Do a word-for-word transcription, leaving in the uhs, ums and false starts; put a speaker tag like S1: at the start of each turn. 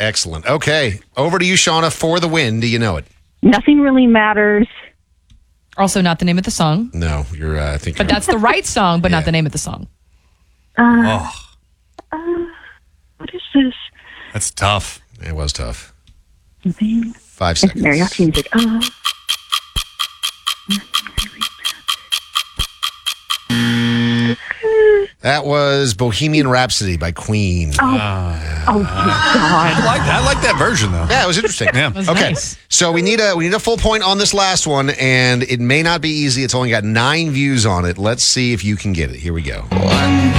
S1: Excellent. Okay, over to you, Shauna, for the win. Do you know it?
S2: Nothing really matters.
S3: Also, not the name of the song.
S1: No, you're. Uh, I think.
S3: But
S1: you're,
S3: that's the right song, but
S1: Yeah.
S3: not the name of the song.
S2: Uh,
S4: Oh,
S2: uh, what is this?
S4: that's tough.
S1: It was tough.
S2: Nothing.
S1: Five
S2: It's
S1: seconds.
S2: mariachi music. Uh,
S1: That was Bohemian Rhapsody by Queen.
S2: oh, oh, my
S4: I
S2: God.
S4: like that. I like that version though.
S1: Yeah, it was interesting.
S4: Yeah.
S3: Was
S1: Okay,
S3: nice.
S1: so we need a we need a full point on this last one, and it may not be easy. It's only got nine views on it. Let's see if you can get it. Here we go.